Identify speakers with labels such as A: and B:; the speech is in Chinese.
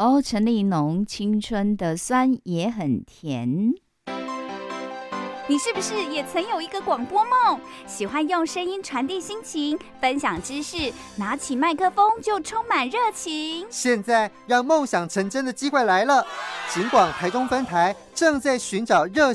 A: 哦，陈立农，青春的酸也很甜。
B: 你是不是也曾有一个广播梦？喜欢用声音传递心情，分享知识，拿起麦克风就充满热情。
C: 现在让梦想成真的机会来了！警广台中分台正在寻找热